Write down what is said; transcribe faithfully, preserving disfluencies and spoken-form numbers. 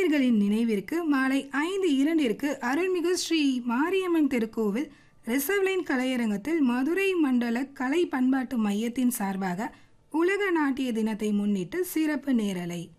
வீரர்களின் நினைவிற்கு மாலை ஐந்து இரண்டிற்கு அருள்மிகு ஸ்ரீ மாரியம்மன் திருக்கோவில் ரிசர்வ்லைன் கலையரங்கத்தில் மதுரை மண்டல கலை பண்பாட்டு மையத்தின் சார்பாக உலக நாட்டிய தினத்தை முன்னிட்டு சிறப்பு நேரலை.